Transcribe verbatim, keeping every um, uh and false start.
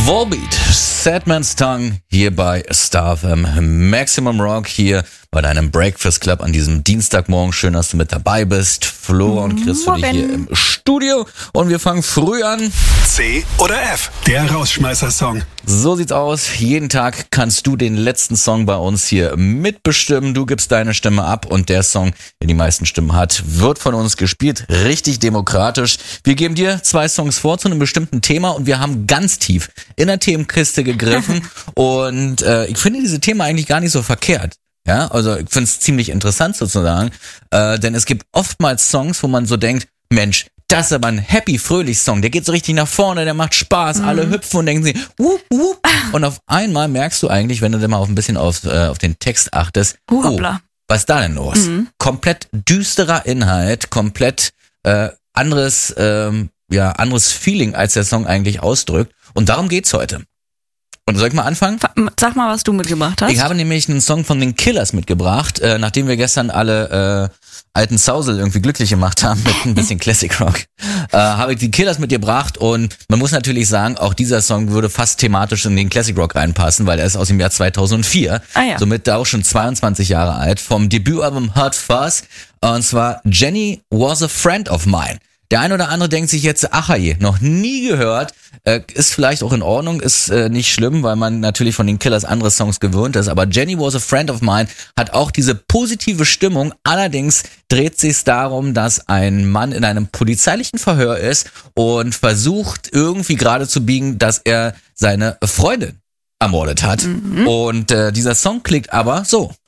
Volbeat, Sad Man's Tongue, hier bei Star F M, Maximum Rock hier bei deinem Breakfast Club an diesem Dienstagmorgen. Schön, dass du mit dabei bist. Flora und Chris für dich hier im Studio und wir fangen früh an. C oder F, der Rausschmeißer-Song. So sieht's aus. Jeden Tag kannst du den letzten Song bei uns hier mitbestimmen. Du gibst deine Stimme ab und der Song, der die meisten Stimmen hat, wird von uns gespielt. Richtig demokratisch. Wir geben dir zwei Songs vor zu einem bestimmten Thema und wir haben ganz tief in der Themenkiste gegriffen und äh, ich finde diese Themen eigentlich gar nicht so verkehrt. Ja, also ich finde es ziemlich interessant sozusagen, äh, denn es gibt oftmals Songs, wo man so denkt, Mensch, das ist aber ein happy, fröhlich Song, der geht so richtig nach vorne, der macht Spaß, mhm. alle hüpfen und denken sich, wup, wup. Und auf einmal merkst du eigentlich, wenn du dann mal auf ein bisschen auf, äh, auf den Text achtest, oh, was ist da denn los? Mhm. Komplett düsterer Inhalt, komplett äh, anderes, ähm, ja, anderes Feeling, als der Song eigentlich ausdrückt. Und darum geht's heute. Und soll ich mal anfangen? Sag mal, was du mitgebracht hast. Ich habe nämlich einen Song von den Killers mitgebracht, äh, nachdem wir gestern alle äh, alten Sausel irgendwie glücklich gemacht haben mit ein bisschen Classic Rock, äh, habe ich die Killers mitgebracht und man muss natürlich sagen, auch dieser Song würde fast thematisch in den Classic Rock reinpassen, weil er ist aus dem Jahr zweitausendvier, ah, ja. somit da auch schon zweiundzwanzig Jahre alt, vom Debütalbum Hot Fuzz, und zwar Jenny Was a Friend of Mine. Der ein oder andere denkt sich jetzt, ach je, noch nie gehört, äh, ist vielleicht auch in Ordnung, ist äh, nicht schlimm, weil man natürlich von den Killers andere Songs gewöhnt ist, aber Jenny Was a Friend of Mine hat auch diese positive Stimmung, allerdings dreht sich darum, dass ein Mann in einem polizeilichen Verhör ist und versucht irgendwie gerade zu biegen, dass er seine Freundin ermordet hat. Mhm. Und äh, dieser Song klingt aber so.